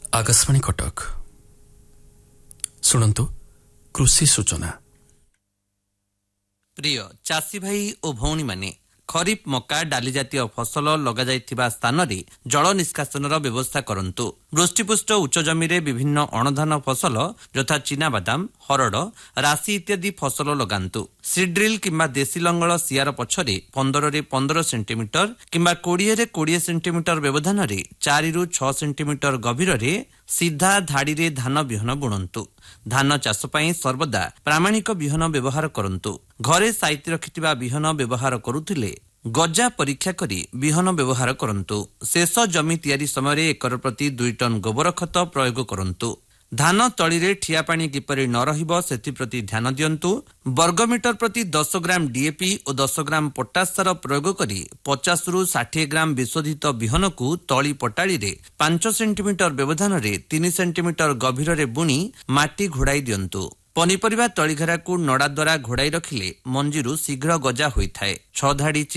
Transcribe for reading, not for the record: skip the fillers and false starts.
आकाशवाणी कटक शुणु कृषि सूचना। प्रिय चाषी भाई और भौणी माने खरीफ मका डाली जातीय फसल लगा जाइथिबा स्थान रे जल निष्कासनर व्यवस्था करंतु। वृष्टिपुष्ट उच्च जमी रे विभिन्न अणधान फसल यथा चीनाबादाम हरड़ राशि इत्यादि फसल लगांतु। सीड्रिल किंबा देशी लंगल सियार पछरे 15 रे 15 सेंटीमीटर किंबा 20 रे 20 सेंटीमीटर व्यवधान रे 4 रु 6 सेंटीमीटर गभीर रे सीधा धाड़ी रे धान बिहन बुणंतु। धान चाष पई सर्वदा प्रामाणिक बिहन व्यवहार करंतु। घरे साइति रखिथिबा बिहन व्यवहार करुथिले गजा परीक्षा करी बिहन व्यवहार करंतु। शेष जमी तैयारी समय एकर प्रति 2 टन गोबर खत प्रयोग करंतु। धान तली रे ठिया पानी किपरि न रहिबो सेति प्रति ध्यान दियंतु। वर्गमीटर प्रति 10 ग्राम डीएपी और 10 ग्राम पोटास सार प्रयोग करी 50 रु 60 ग्राम विशोधित बिहन को तली पटाड़ी रे 5 सेंटीमीटर व्यवधान रे 3 सेंटीमीटर गभीर रे बुणी माटी घोड़ाई दियंतु। पनीपरिबा तलीघेरा को नड़ा द्वारा घोड़ाई रखिले मंजीरू शीघ्र गजा होइथाए। 6 धाड़ी